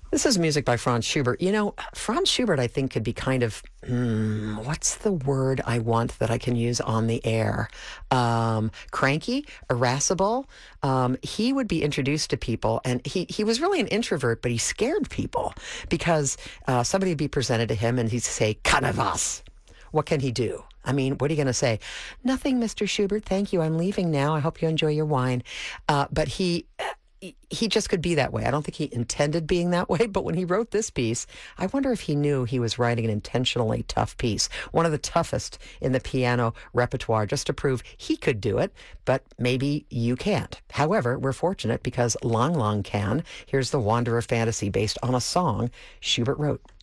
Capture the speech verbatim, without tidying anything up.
This is music by Franz Schubert. You know, Franz Schubert, I think, could be kind of, hmm, what's the word I want that I can use on the air? Um, cranky, irascible. Um, he would be introduced to people, and he, he was really an introvert, but he scared people because uh, somebody would be presented to him, and he'd say, "Canavas." What can he do? I mean, what are you going to say? Nothing, Mister Schubert. Thank you. I'm leaving now. I hope you enjoy your wine. Uh, but he he just could be that way. I don't think he intended being that way, but when he wrote this piece, I wonder if he knew he was writing an intentionally tough piece, one of the toughest in the piano repertoire, just to prove he could do it, but maybe you can't. However, we're fortunate because Lang Lang can. Here's the Wanderer Fantasy based on a song Schubert wrote.